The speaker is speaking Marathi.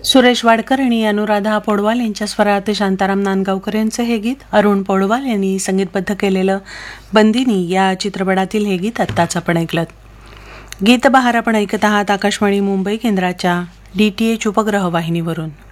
सुरेश वाडकर आणि अनुराधा पौडवाल यांच्या स्वरात शांताराम नांदगावकर यांचं हे गीत. अरुण पौडवाल यांनी संगीतबद्ध केलेलं बंदिनी या चित्रपटातील हे गीत आत्ताच आपण ऐकलं. गीतबहार आपण ऐकत आहात आकाशवाणी मुंबई केंद्राच्या DTH उपग्रह वाहिनीवरून.